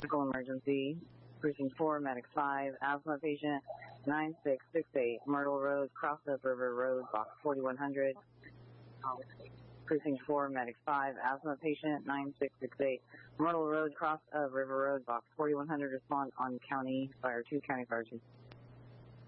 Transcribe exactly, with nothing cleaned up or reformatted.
Medical emergency. Precinct four, Medic five, asthma patient, nine six six eight, Myrtle Road, Cross of River Road, box forty-one hundred. Precinct four, Medic five, asthma patient, nine six six eight, Myrtle Road, Cross of River Road, box forty-one hundred. Respond on County Fire two, County Fire two.